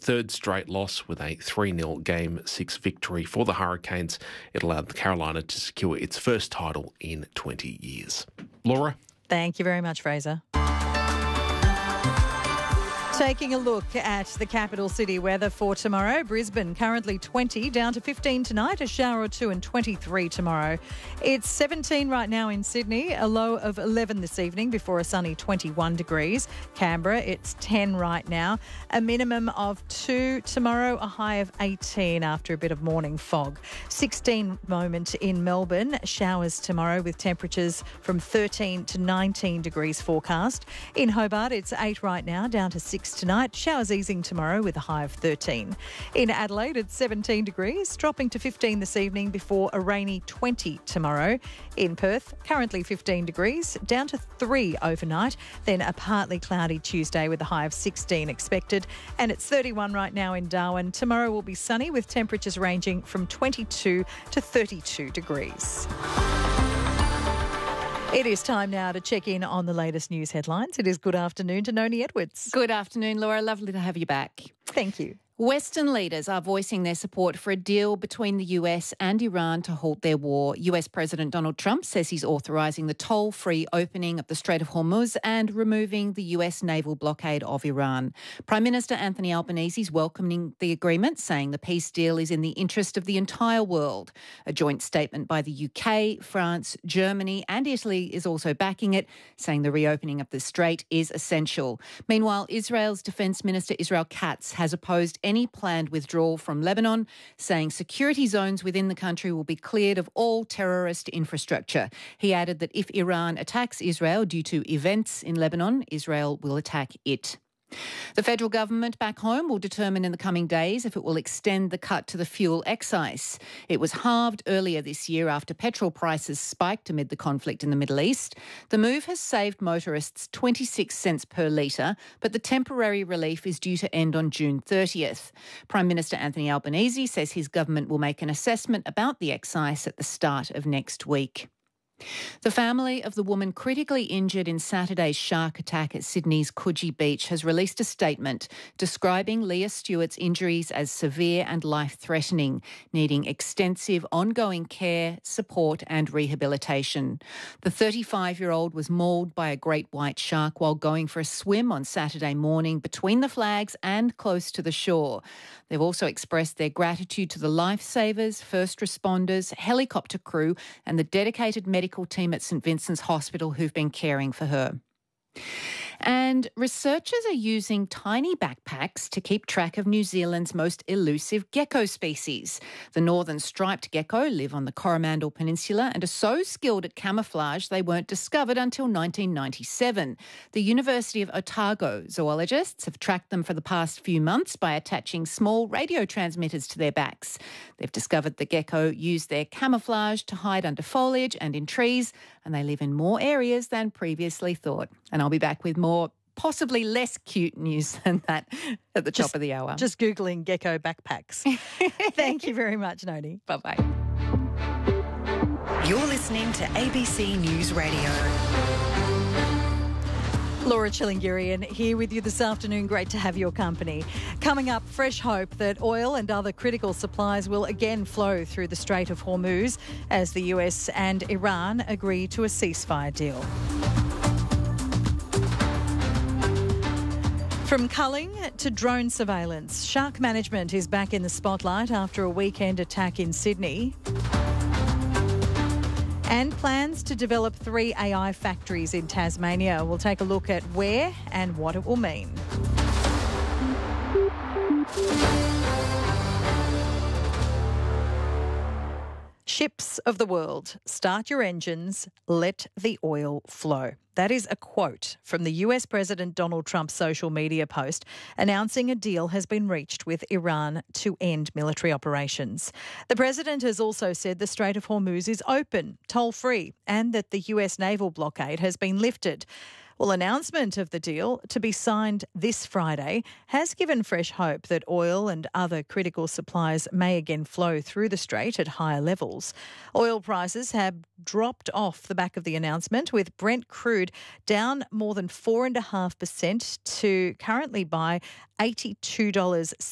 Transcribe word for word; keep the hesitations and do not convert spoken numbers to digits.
third straight loss with a three nil Game six victory for the Hurricanes. It allowed Carolina to secure its first title in twenty years. Laura? Thank you very much, Fraser. Taking a look at the capital city weather for tomorrow. Brisbane currently twenty, down to fifteen tonight, a shower or two, and twenty-three tomorrow. It's seventeen right now in Sydney, a low of eleven this evening before a sunny twenty-one degrees. Canberra, it's ten right now, a minimum of two tomorrow, a high of eighteen after a bit of morning fog. sixteen moment in Melbourne, showers tomorrow with temperatures from thirteen to nineteen degrees forecast. In Hobart, it's eight right now, down to six tonight. Showers easing tomorrow with a high of thirteen. In Adelaide, it's seventeen degrees, dropping to fifteen this evening before a rainy twenty tomorrow. In Perth, currently fifteen degrees, down to three overnight, then a partly cloudy Tuesday with a high of sixteen expected. And it's thirty-one right now in Darwin. Tomorrow will be sunny with temperatures ranging from twenty-two to thirty-two degrees. It is time now to check in on the latest news headlines. It is good afternoon to Noni Edwards. Good afternoon, Laura. Lovely to have you back. Thank you. Western leaders are voicing their support for a deal between the U S and Iran to halt their war. U S President Donald Trump says he's authorising the toll-free opening of the Strait of Hormuz and removing the U S naval blockade of Iran. Prime Minister Anthony Albanese is welcoming the agreement, saying the peace deal is in the interest of the entire world. A joint statement by the U K, France, Germany and Italy is also backing it, saying the reopening of the strait is essential. Meanwhile, Israel's Defence Minister Israel Katz has opposed any planned withdrawal from Lebanon, saying security zones within the country will be cleared of all terrorist infrastructure. He added that if Iran attacks Israel due to events in Lebanon, Israel will attack it. The federal government back home will determine in the coming days if it will extend the cut to the fuel excise. It was halved earlier this year after petrol prices spiked amid the conflict in the Middle East. The move has saved motorists twenty-six cents per litre, but the temporary relief is due to end on June thirtieth. Prime Minister Anthony Albanese says his government will make an assessment about the excise at the start of next week. The family of the woman critically injured in Saturday's shark attack at Sydney's Coogee Beach has released a statement describing Leah Stewart's injuries as severe and life-threatening, needing extensive ongoing care, support and rehabilitation. The thirty-five-year-old was mauled by a great white shark while going for a swim on Saturday morning between the flags and close to the shore. They've also expressed their gratitude to the lifesavers, first responders, helicopter crew and the dedicated medical team at St Vincent's Hospital who've been caring for her. And researchers are using tiny backpacks to keep track of New Zealand's most elusive gecko species. The northern striped gecko live on the Coromandel Peninsula and are so skilled at camouflage they weren't discovered until nineteen ninety-seven. The University of Otago zoologists have tracked them for the past few months by attaching small radio transmitters to their backs. They've discovered the gecko use their camouflage to hide under foliage and in trees, and they live in more areas than previously thought. And I'll be back with more possibly less cute news than that at the just, top of the hour. Just Googling gecko backpacks. Thank you very much, Noni. Bye-bye. You're listening to A B C News Radio. Laura Chillingirian here with you this afternoon. Great to have your company. Coming up, fresh hope that oil and other critical supplies will again flow through the Strait of Hormuz as the U S and Iran agree to a ceasefire deal. From culling to drone surveillance, shark management is back in the spotlight after a weekend attack in Sydney. And plans to develop three A I factories in Tasmania. We'll take a look at where and what it will mean. Ships of the world, start your engines, let the oil flow. That is a quote from the U S President Donald Trump's social media post announcing a deal has been reached with Iran to end military operations. The president has also said the Strait of Hormuz is open, toll-free, and that the U S naval blockade has been lifted. Well, announcement of the deal to be signed this Friday has given fresh hope that oil and other critical supplies may again flow through the strait at higher levels. Oil prices have dropped off the back of the announcement, with Brent crude down more than four point five percent to currently buy eighty-two dollars